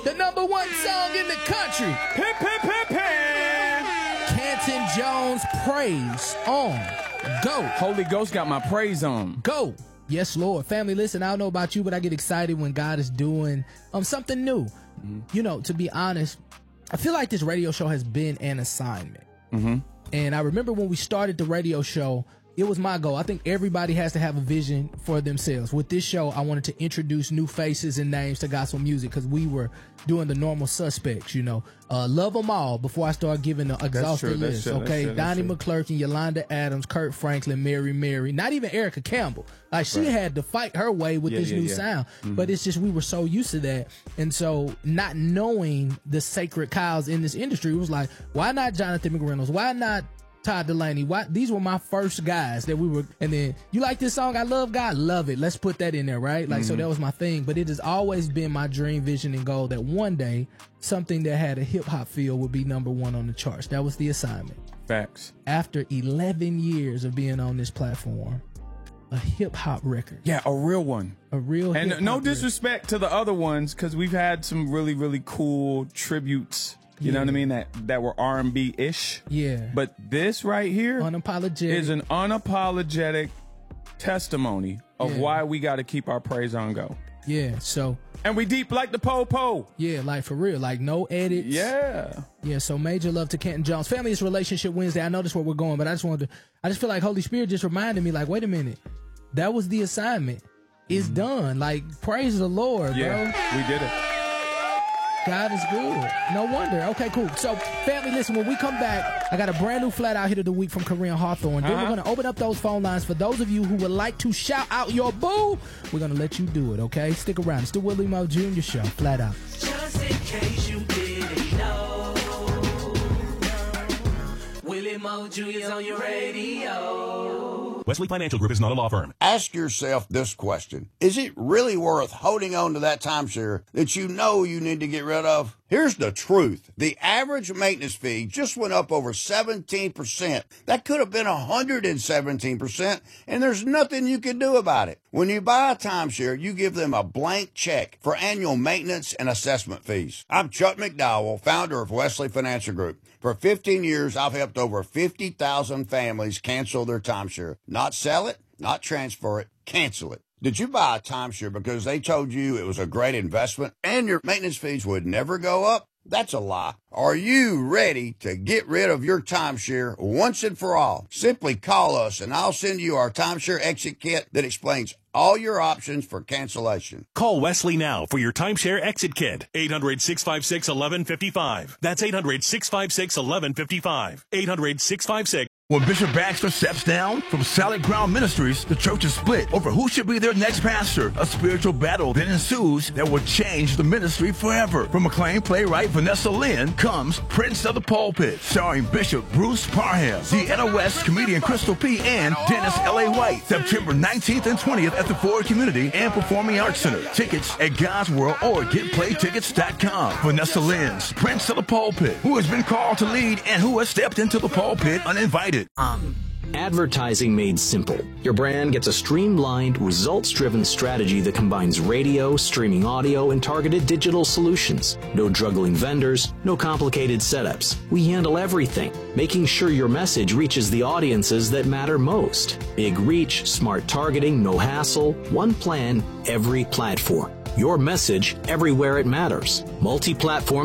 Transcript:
The number one song in the country. Pip, pip, pip, pip. Canton Jones, Praise on. Go. Holy Ghost got my praise on. Go. Yes, Lord. Family, listen, I don't know about you, but I get excited when God is doing something new. Mm-hmm. You know, to be honest, I feel like this radio show has been an assignment. Mm-hmm. And I remember when we started the radio show, it was my goal. I think everybody has to have a vision for themselves. With this show, I wanted to introduce new faces and names to gospel music because we were doing the normal suspects, you know. Love them all before I start giving the exhaustive list. Okay, Donnie McClurkin, Yolanda Adams, Kurt Franklin, Mary, not even Erica Campbell. Like she had to fight her way with this new sound. Mm-hmm. But it's just we were so used to that. And so not knowing the sacred cows in this industry, it was like, why not Jonathan McReynolds? Why not Todd Delaney? Why? These were my first guys that we were, and then you like this song? I love God, love it. Let's put that in there, right? Like, so that was my thing. But it has always been my dream, vision, and goal that one day something that had a hip hop feel would be number one on the charts. That was the assignment. Facts. After 11 years of being on this platform, a hip hop record. Yeah, a real one. A real. And no disrespect to the other ones, because we've had some really, really cool tributes. You know what I mean? That were R&B-ish. Yeah. But this right here is an unapologetic testimony of why we got to keep our praise on go. Yeah, so. And we deep like the po-po. Yeah, like for real. Like no edits. Yeah. Yeah, so major love to Canton Jones. Family is Relationship Wednesday. I know this is where we're going, but I just feel like Holy Spirit just reminded me, like, wait a minute. That was the assignment. It's done. Like, praise the Lord, bro. Yeah, we did it. God is good. No wonder. Okay, cool. So, family, listen, when we come back, I got a brand new flat out hit of the week from Korean Hawthorne. Then we're going to open up those phone lines for those of you who would like to shout out your boo. We're going to let you do it, okay? Stick around. It's the Willie Mo Jr. Show, flat out. Just in case you didn't know, Willie Mo Jr. is on your radio. Wesley Financial Group is not a law firm. Ask yourself this question. Is it really worth holding on to that timeshare that you know you need to get rid of? Here's the truth. The average maintenance fee just went up over 17%. That could have been 117%, and there's nothing you can do about it. When you buy a timeshare, you give them a blank check for annual maintenance and assessment fees. I'm Chuck McDowell, founder of Wesley Financial Group. For 15 years, I've helped over 50,000 families cancel their timeshare. Not sell it, not transfer it, cancel it. Did you buy a timeshare because they told you it was a great investment and your maintenance fees would never go up? That's a lie. Are you ready to get rid of your timeshare once and for all? Simply call us and I'll send you our timeshare exit kit that explains all your options for cancellation. Call Wesley now for your timeshare exit kit. 800-656-1155. That's 800-656-1155. 800-656. When Bishop Baxter steps down from Solid Ground Ministries, the church is split over who should be their next pastor. A spiritual battle then ensues that will change the ministry forever. From acclaimed playwright Vanessa Lynn comes Prince of the Pulpit, starring Bishop Bruce Parham, Deanna West, comedian Crystal P., and Dennis L.A. White. September 19th and 20th at the Ford Community and Performing Arts Center. Tickets at God's World or GetPlayTickets.com. Vanessa Lynn's Prince of the Pulpit, who has been called to lead and who has stepped into the pulpit uninvited. Advertising made simple. Your brand gets a streamlined, results-driven strategy that combines radio, streaming audio, and targeted digital solutions. No juggling vendors, no complicated setups. We handle everything, making sure your message reaches the audiences that matter most. Big reach, smart targeting, no hassle, one plan, every platform. Your message everywhere it matters. Multi-platform